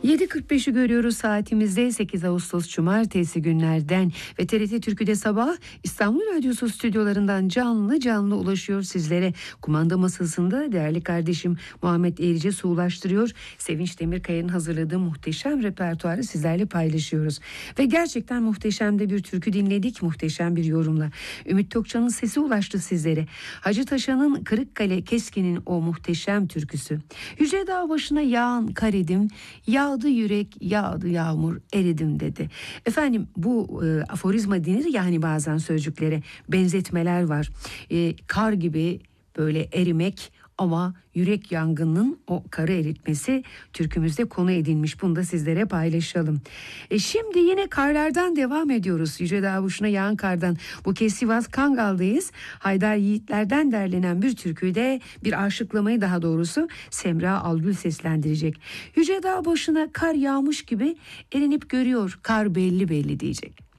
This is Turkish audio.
7.45'i görüyoruz saatimizde. 8 Ağustos Cumartesi günlerden ve TRT Türkü'de sabah İstanbul Radyosu stüdyolarından canlı ulaşıyor sizlere. Kumanda masasında değerli kardeşim Muhammed Erice su ulaştırıyor. Sevinç Demirkaya'nın hazırladığı muhteşem repertuarı sizlerle paylaşıyoruz. Ve gerçekten muhteşem de bir türkü dinledik, muhteşem bir yorumla. Ümit Tokçan'ın sesi ulaştı sizlere. Hacı Taşan'ın Kırıkkale Keskin'in o muhteşem türküsü. Yüce dağ başına yağan kar edim, yağdı yürek, yağdı yağmur, eridim dedi. Efendim bu aforizma denir ya hani bazen sözcüklere benzetmeler var. Kar gibi böyle erimek ama yürek yangının o karı eritmesi türkümüzde konu edilmiş. Bunu da sizlere paylaşalım. Şimdi yine karlardan devam ediyoruz. Yüce Dağ başına yağan kardan. Bu kez Sivas Kangal'dayız. Haydar Yiğitler'den derlenen bir türküyü de bir aşıklamayı daha doğrusu Semra Algül seslendirecek. Yüce Dağ başına kar yağmış gibi erinip görüyor. Kar belli belli diyecek.